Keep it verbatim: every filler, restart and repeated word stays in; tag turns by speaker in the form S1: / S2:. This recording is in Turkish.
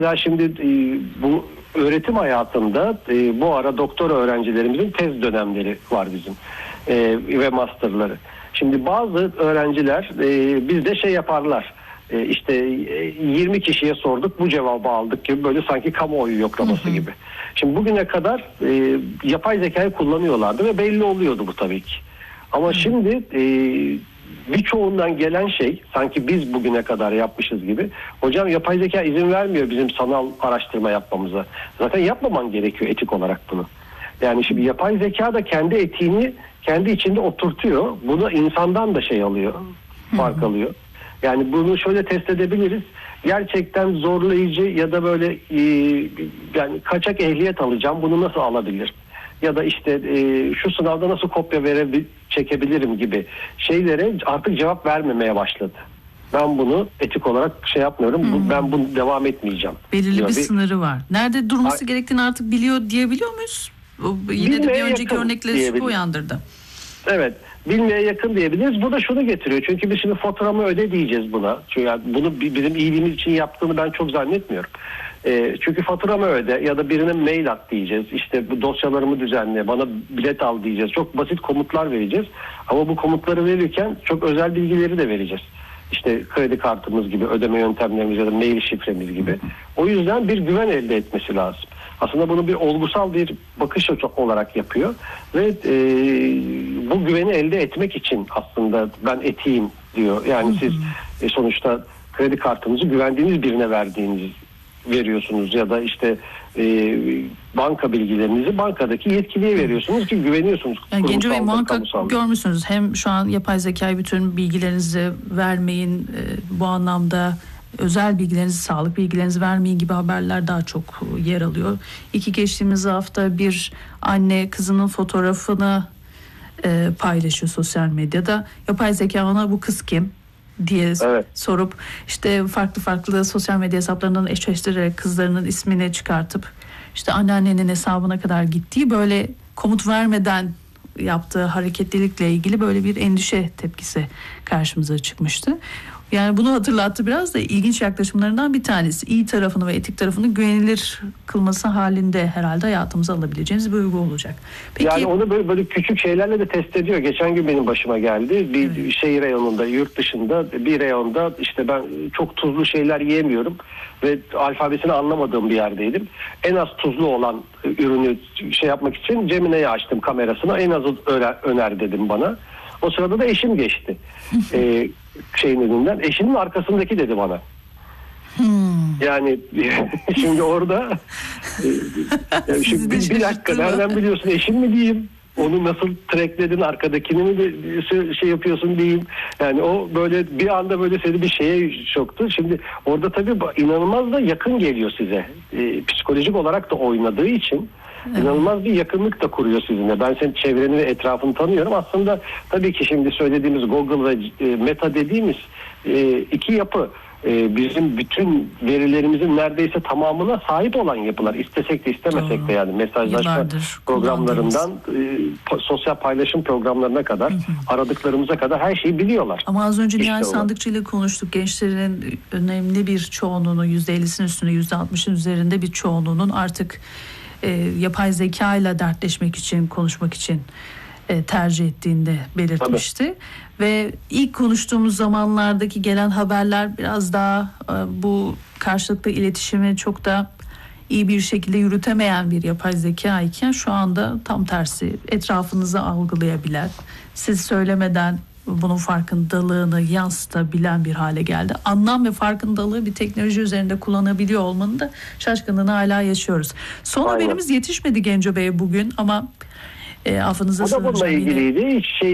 S1: Ya şimdi e, bu öğretim hayatında e, bu ara doktora öğrencilerimizin tez dönemleri var bizim e, ve masterları. Şimdi bazı öğrenciler e, bizde şey yaparlar. E, işte e, yirmi kişiye sorduk, bu cevabı aldık gibi, böyle sanki kamuoyu yoklaması hı hı. gibi. Şimdi bugüne kadar e, yapay zekayı kullanıyorlardı ve belli oluyordu bu tabii ki. Ama hı. şimdi e, birçoğundan gelen şey sanki biz bugüne kadar yapmışız gibi. Hocam yapay zeka izin vermiyor bizim sanal araştırma yapmamıza. Zaten yapmaman gerekiyor etik olarak bunu. Yani şimdi yapay zeka da kendi etiğini kendi içinde oturtuyor. Buna insandan da şey alıyor, fark alıyor. Yani bunu şöyle test edebiliriz. Gerçekten zorlayıcı ya da böyle e, yani kaçak ehliyet alacağım, bunu nasıl alabilir? Ya da işte e, şu sınavda nasıl kopya verebil çekebilirim gibi şeylere artık cevap vermemeye başladı. Ben bunu etik olarak şey yapmıyorum. Hmm. Ben bunu devam etmeyeceğim.
S2: Belirli bir, bir sınırı var. Nerede durması Ay- gerektiğini artık biliyor diyebiliyor muyuz? O, yine Bilmeye de bir önceki örnekleri şüphe uyandırdı.
S1: Evet. Bilmeye yakın diyebiliriz. Bu da şunu getiriyor. Çünkü biz şimdi faturamı öde diyeceğiz buna. Çünkü yani bunu bizim iyiliğimiz için yaptığını ben çok zannetmiyorum. E, çünkü faturamı öde ya da birine mail at diyeceğiz. İşte bu dosyalarımı düzenle, bana bilet al diyeceğiz. Çok basit komutlar vereceğiz. Ama bu komutları verirken çok özel bilgileri de vereceğiz. İşte kredi kartımız gibi, ödeme yöntemlerimiz ya da mail şifremiz gibi. O yüzden bir güven elde etmesi lazım. Aslında bunu bir olgusal bir bakış olarak yapıyor ve e, bu güveni elde etmek için aslında ben etiğim diyor. Yani siz e, sonuçta kredi kartınızı güvendiğiniz birine verdiğiniz veriyorsunuz ya da işte e, banka bilgilerinizi bankadaki yetkiliye veriyorsunuz ki güveniyorsunuz.
S2: Yani Genco Bey muhakkak görmüşsünüz. Hem şu an yapay zekayı bütün bilgilerinizi vermeyin, e, bu anlamda özel bilgilerinizi, sağlık bilgilerinizi vermeyin gibi haberler daha çok yer alıyor. İki geçtiğimiz hafta bir anne kızının fotoğrafını e, paylaşıyor sosyal medyada. Yapay zeka ona bu kız kim diye evet. sorup işte farklı farklı sosyal medya hesaplarından eşleştirerek kızlarının ismini çıkartıp işte anneannenin hesabına kadar gittiği, böyle komut vermeden yaptığı hareketlilikle ilgili böyle bir endişe tepkisi karşımıza çıkmıştı. Yani bunu hatırlattı biraz da, ilginç yaklaşımlarından bir tanesi. İyi tarafını ve etik tarafını güvenilir kılması halinde herhalde hayatımıza alabileceğimiz bir uygu olacak. Peki,
S1: yani onu böyle, böyle küçük şeylerle de test ediyor. Geçen gün benim başıma geldi. Bir evet. şehir reyonunda, yurt dışında bir reyonda işte ben çok tuzlu şeyler yiyemiyorum ve alfabesini anlamadığım bir yerdeydim. En az tuzlu olan ürünü şey yapmak için Cemine'yi açtım kamerasına. En azı öner dedim bana. O sırada da eşim geçti. ee, şeyin önünden. Eşinin arkasındaki dedi bana. Hmm. Yani şimdi orada yani şimdi bir, bir dakika nereden biliyorsun, eşin mi diyeyim? Onu nasıl trackledin, arkadakini mi de şey yapıyorsun diyeyim. Yani o böyle bir anda böyle seni bir şeye soktu. Şimdi orada tabii inanılmaz da yakın geliyor size. Ee, psikolojik olarak da oynadığı için evet. inanılmaz bir yakınlık da kuruyor sizinle. Ben senin çevreni ve etrafını tanıyorum. Aslında tabii ki şimdi söylediğimiz Google ve e, Meta dediğimiz e, iki yapı e, bizim bütün verilerimizin neredeyse tamamına sahip olan yapılar. İstesek de istemesek Doğru. de yani mesajlaşma Yıllardır programlarından e, sosyal paylaşım programlarına kadar hı hı. aradıklarımıza kadar her şeyi biliyorlar.
S2: Ama az önce Nihal işte Sandıkçı ile konuştuk. Gençlerin önemli bir çoğunluğunu, yüzde ellisinin üstünde, yüzde altmışın üzerinde bir çoğunluğunun artık E, yapay zeka ile dertleşmek için, konuşmak için e, tercih ettiğini de belirtmişti. Tabii. Ve ilk konuştuğumuz zamanlardaki gelen haberler biraz daha e, bu karşılıklı iletişimi çok da iyi bir şekilde yürütemeyen bir yapay zeka iken şu anda tam tersi, etrafınızı algılayabilen, siz söylemeden bunun farkındalığını yansıtabilen bir hale geldi. Anlam ve farkındalığı bir teknoloji üzerinde kullanabiliyor olmanın da şaşkınlığını hala yaşıyoruz. Son Aynen. haberimiz yetişmedi Genco Bey bugün ama e, affınıza sığınacağım.
S1: O da bununla ilgiliydi. Hiç şey